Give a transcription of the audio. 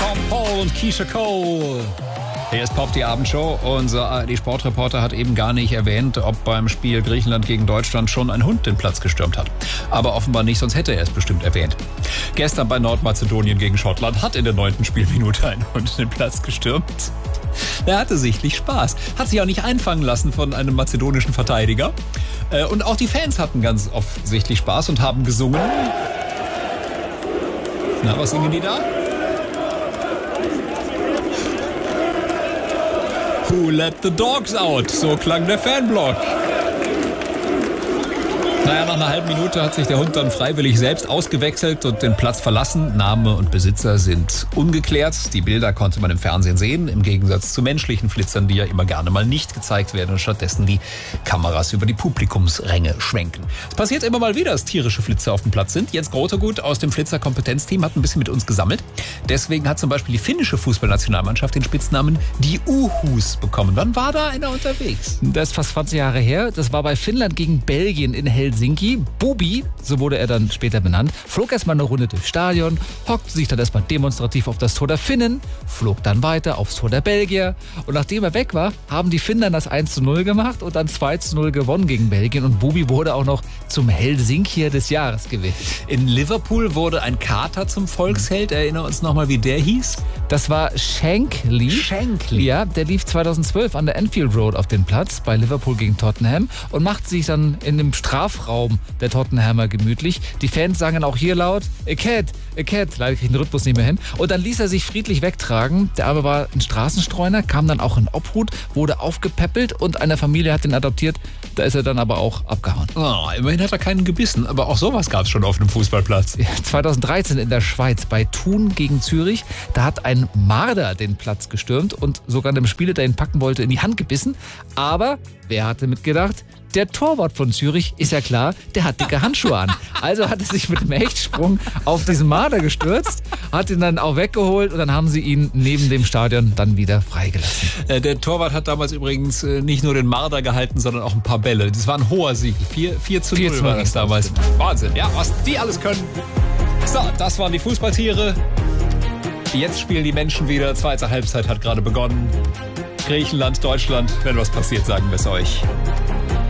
Sean Paul und Keisha Cole. Hier ist Pop, die Abendshow. Unser ARD-Sportreporter hat eben gar nicht erwähnt, ob beim Spiel Griechenland gegen Deutschland schon ein Hund den Platz gestürmt hat. Aber offenbar nicht, sonst hätte er es bestimmt erwähnt. Gestern bei Nordmazedonien gegen Schottland hat in der 9. Spielminute ein Hund den Platz gestürmt. Er hatte sichtlich Spaß. Hat sich auch nicht einfangen lassen von einem mazedonischen Verteidiger. Und auch die Fans hatten ganz offensichtlich Spaß und haben gesungen. Na, was singen die da? Who let the dogs out? So klang der Fanblock. Naja, nach einer halben Minute hat sich der Hund dann freiwillig selbst ausgewechselt und den Platz verlassen. Name und Besitzer sind ungeklärt. Die Bilder konnte man im Fernsehen sehen, im Gegensatz zu menschlichen Flitzern, die ja immer gerne mal nicht gezeigt werden und stattdessen die Kameras über die Publikumsränge schwenken. Es passiert immer mal wieder, dass tierische Flitzer auf dem Platz sind. Jens Grotegut aus dem Flitzer-Kompetenzteam hat ein bisschen mit uns gesammelt. Deswegen hat zum Beispiel die finnische Fußballnationalmannschaft den Spitznamen die Uhus bekommen. Wann war da einer unterwegs? Das ist fast 20 Jahre her. Das war bei Finnland gegen Belgien in Helsinki. Bubi, so wurde er dann später benannt, flog erstmal eine Runde durchs Stadion, hockte sich dann erstmal demonstrativ auf das Tor der Finnen, flog dann weiter aufs Tor der Belgier. Und nachdem er weg war, haben die Finner das 1:0 gemacht und dann 2:0 gewonnen gegen Belgien. Und Bubi wurde auch noch zum Helsinkier des Jahres gewählt. In Liverpool wurde ein Kater zum Volksheld. Erinnere uns nochmal, wie der hieß. Das war Shankly. Shankly. Ja, der lief 2012 an der Anfield Road auf den Platz bei Liverpool gegen Tottenham und machte sich dann in dem Strafraum der Tottenhammer gemütlich. Die Fans sangen auch hier laut, a cat, leider kriege ich den Rhythmus nicht mehr hin. Und dann ließ er sich friedlich wegtragen. Der Arme war ein Straßenstreuner, kam dann auch in Obhut, wurde aufgepäppelt und eine Familie hat ihn adoptiert. Da ist er dann aber auch abgehauen. Oh, immerhin hat er keinen gebissen, aber auch sowas gab es schon auf einem Fußballplatz. 2013 in der Schweiz bei Thun gegen Zürich, da hat ein Marder den Platz gestürmt und sogar einem Spieler, der ihn packen wollte, in die Hand gebissen. Aber wer hatte mitgedacht? Der Torwart von Zürich, ist ja klar, der hat dicke Handschuhe an. Also hat er sich mit einem Hechtsprung auf diesen Marder gestürzt, hat ihn dann auch weggeholt und dann haben sie ihn neben dem Stadion dann wieder freigelassen. Der Torwart hat damals übrigens nicht nur den Marder gehalten, sondern auch ein paar Bälle. Das war ein hoher Sieg. 4:0 war das damals. Wahnsinn, ja, was die alles können. So, das waren die Fußballtiere. Jetzt spielen die Menschen wieder. Zweite Halbzeit hat gerade begonnen. Griechenland, Deutschland. Wenn was passiert, sagen wir es euch.